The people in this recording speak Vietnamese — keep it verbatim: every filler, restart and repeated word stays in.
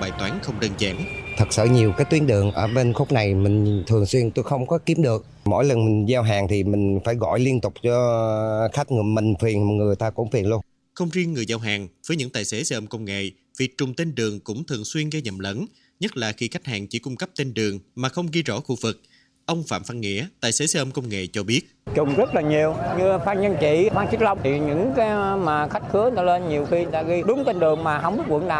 bài toán không đơn giản. Thật sự nhiều cái tuyến đường ở bên khúc này mình thường xuyên tôi không có kiếm được. Mỗi lần mình giao hàng thì mình phải gọi liên tục cho khách, người mình phiền, người ta cũng phiền luôn. Không riêng người giao hàng, với những tài xế xe ôm công nghệ, việc trùng tên đường cũng thường xuyên gây nhầm lẫn, nhất là khi khách hàng chỉ cung cấp tên đường mà không ghi rõ khu vực. Ông Phạm Văn Nghĩa, tài xế xe ôm công nghệ cho biết. Trùng rất là nhiều, như Phan Nhân Trị, Phan Xích Long thì những cái mà khách khứa ta lên nhiều khi ta ghi đúng tên đường mà không biết quận nào.